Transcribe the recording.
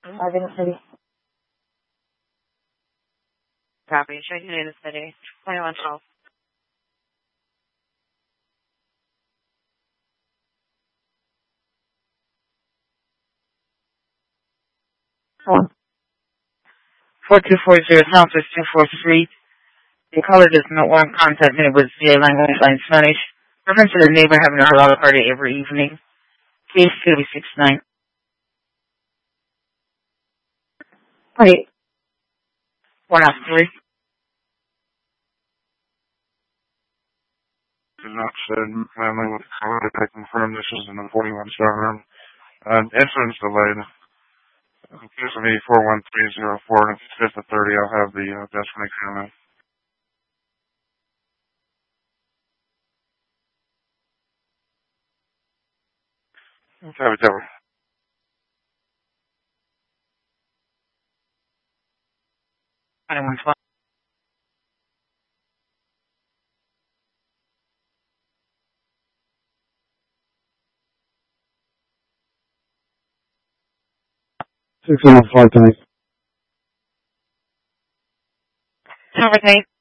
Marvin City. Copy. Checking in the city. 2112. Hello. 4240 Southwest 24th Street. The caller does not want contact me with CA language line Spanish. Reference to the neighbor having a halal party every evening. Case 269. Wait. 103. Did not said family with caller. I confirm this is in the 41 star room. Insurance delayed. Excuse me, 41304 and 5th of 30. I'll have the desk when I come in. Okay, whatever. Six and a flight time. Conversation.